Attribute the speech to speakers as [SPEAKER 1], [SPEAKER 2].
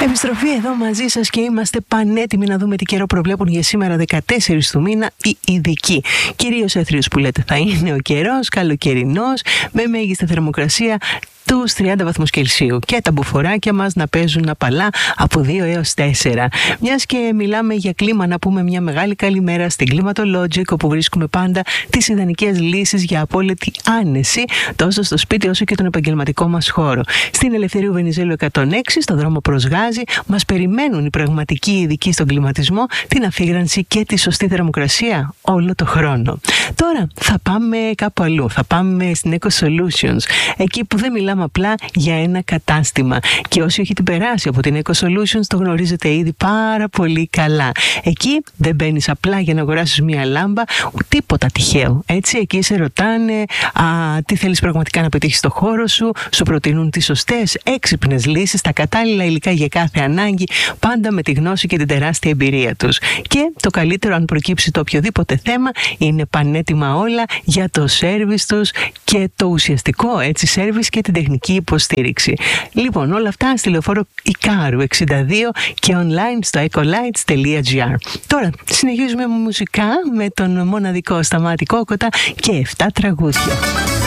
[SPEAKER 1] Επιστροφή εδώ μαζί σας και είμαστε πανέτοιμοι να δούμε τι καιρό προβλέπουν για σήμερα 14 του μήνα οι ειδικοί. Κυρίως έθριος που λέτε θα είναι ο καιρός, καλοκαιρινός, με μέγιστη θερμοκρασία τους 30 βαθμούς Κελσίου και τα μπουφοράκια μας να παίζουν απαλά από 2 έως 4. Μιας και μιλάμε για κλίμα, να πούμε μια μεγάλη καλημέρα στην Climatologic, όπου βρίσκουμε πάντα τις ιδανικές λύσεις για απόλυτη άνεση τόσο στο σπίτι όσο και τον επαγγελματικό μας χώρο. Στην Ελευθερίου Βενιζέλου 106, στο δρόμο προς Γάζη, μας περιμένουν οι πραγματικοί ειδικοί στον κλιματισμό, την αφήγρανση και τη σωστή θερμοκρασία όλο το χρόνο. Τώρα θα πάμε κάπου αλλού, θα πάμε στην Eco Solutions, εκεί που δεν μιλάμε απλά για ένα κατάστημα. Και όσοι έχετε περάσει από την Eco Solutions το γνωρίζετε ήδη πάρα πολύ καλά. Εκεί δεν μπαίνεις απλά για να αγοράσεις μία λάμπα, τίποτα τυχαίο. Έτσι, εκεί σε ρωτάνε τι θέλεις πραγματικά να πετύχεις στο χώρο σου, σου προτείνουν τις σωστές, έξυπνες λύσεις, τα κατάλληλα υλικά για κάθε ανάγκη, πάντα με τη γνώση και την τεράστια εμπειρία τους. Και το καλύτερο, αν προκύψει το οποιοδήποτε θέμα, είναι πανέτοιμα όλα για το σέρβις τους και το ουσιαστικό σέρβις και την τεχνική υποστήριξη. Λοιπόν, όλα αυτά στη Λεωφόρο Ικάρου 62 και online στο ecolights.gr. Τώρα συνεχίζουμε μουσικά με τον μοναδικό Σταμάτη Κόκοτα και 7 τραγούδια.